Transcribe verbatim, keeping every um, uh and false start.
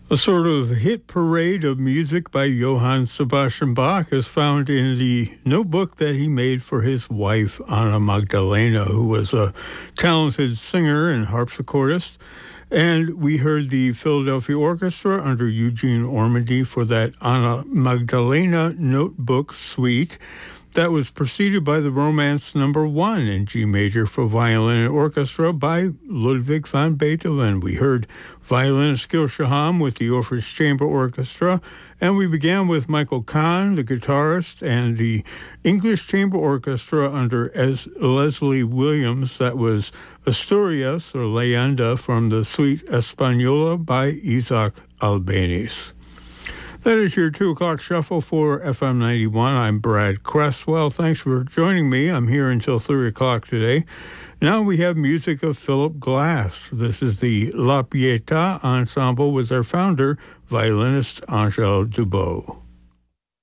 A sort of hit parade of music by Johann Sebastian Bach is found in the notebook that he made for his wife, Anna Magdalena, who was a talented singer and harpsichordist. And we heard the Philadelphia Orchestra under Eugene Ormandy for that Anna Magdalena notebook suite. That was preceded by the Romance Number One in G major for violin and orchestra by Ludwig van Beethoven. We heard violinist Gil Shaham with the Orpheus Chamber Orchestra, and we began with Michael Kahn, the guitarist, and the English Chamber Orchestra under Es- Leslie Williams. That was Asturias, or Leyenda, from the Suite Española by Isaac Albéniz. That is your two o'clock shuffle for F M ninety-one. I'm Brad Cresswell. Thanks for joining me. I'm here until three o'clock today. Now we have music of Philip Glass. This is the La Pietà Ensemble with their founder, violinist Angèle Dubos.